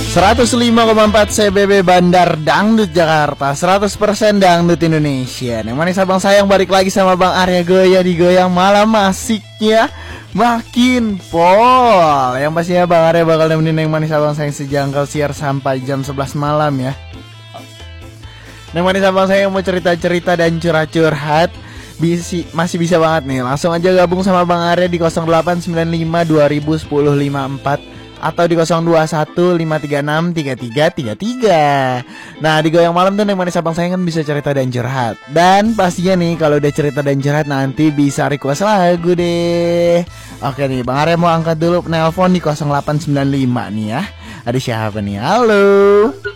105,4 CBB Bandar Dangdut Jakarta, 100% Dangdut Indonesia. Yang manis abang sayang balik lagi sama Bang Arya Goya di Goyang Malam, asiknya makin pol. Yang pastinya Bang Arya bakal nemenin yang manis abang sayang sejangkau siar sampai jam 11 malam ya. Yang manis abang sayang mau cerita-cerita dan curhat-curhat masih bisa banget nih. Langsung aja gabung sama Bang Arya di 0895 2010 54 atau di 0215363333. Nah, di Goyang Malam tuh yang manis abang sayang kan bisa cerita dan curhat. Dan pastinya nih kalau udah cerita dan curhat nanti bisa request lagu deh. Oke nih, Bang Arya mau angkat dulu nelpon di 0895 nih ya. Ada siapa nih? Halo.